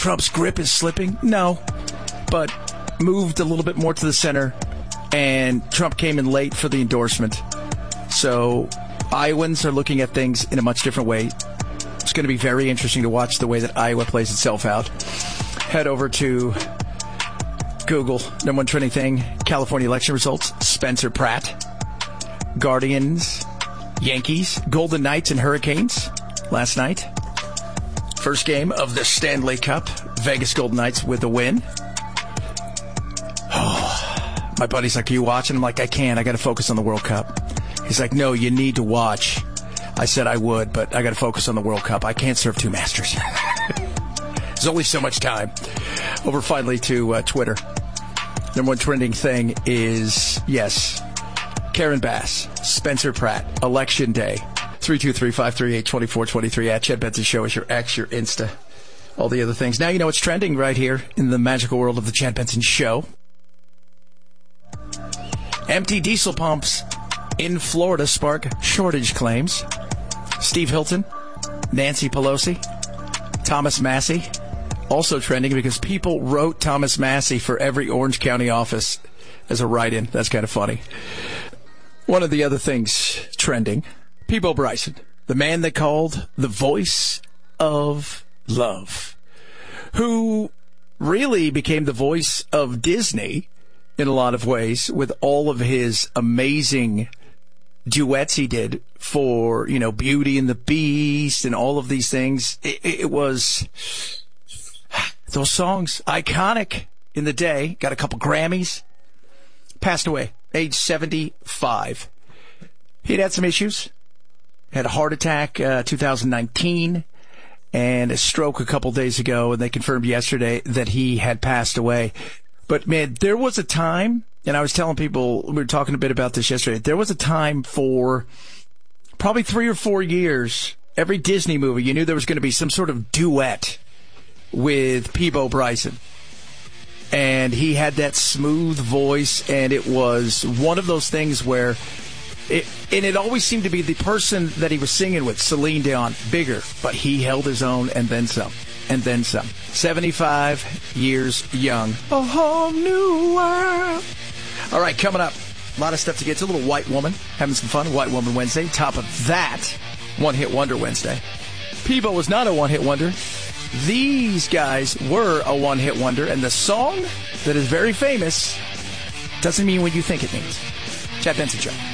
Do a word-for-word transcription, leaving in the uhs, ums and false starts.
Trump's grip is slipping? No, but moved a little bit more to the center, and Trump came in late for the endorsement. So Iowans are looking at things in a much different way. It's going to be very interesting to watch the way that Iowa plays itself out. Head over to Google, number one trending thing, California election results, Spencer Pratt, Guardians, Yankees, Golden Knights, and Hurricanes last night. First game of the Stanley Cup, Vegas Golden Knights with a win. Oh, my buddy's like, are you watching? I'm like, I can't. I got to focus on the World Cup. He's like, no, you need to watch. I said I would, but I got to focus on the World Cup. I can't serve two masters. There's only so much time. Over finally to uh, Twitter. Number one trending thing is, yes, Karen Bass, Spencer Pratt, Election Day. three two three, five three eight, two four two three. At Chad Benson Show is your X, your Insta, all the other things. Now you know what's trending right here in the magical world of the Chad Benson Show. Empty diesel pumps in Florida spark shortage claims. Steve Hilton, Nancy Pelosi, Thomas Massey, also trending because people wrote Thomas Massey for every Orange County office as a write-in. That's kind of funny. One of the other things trending, Peabo Bryson, the man they called the voice of love, who really became the voice of Disney in a lot of ways with all of his amazing duets he did for, you know, Beauty and the Beast and all of these things. It, it was those songs, iconic in the day, got a couple Grammys, passed away, age seventy-five. He'd had some issues, had a heart attack uh, two thousand nineteen and a stroke a couple days ago, and they confirmed yesterday that he had passed away. But, man, there was a time, and I was telling people, we were talking a bit about this yesterday, there was a time for probably three or four years, every Disney movie, you knew there was going to be some sort of duet with Peabo Bryson. And he had that smooth voice, and it was one of those things where, it, and it always seemed to be the person that he was singing with, Celine Dion, bigger, but he held his own and then some. And then some. seventy-five years young. A whole new world. All right, coming up. A lot of stuff to get to. A little White Woman. Having some fun. White Woman Wednesday. Top of that, One Hit Wonder Wednesday. Peabo was not a one-hit wonder. These guys were a one-hit wonder. And the song that is very famous doesn't mean what you think it means. Chad Benson Show.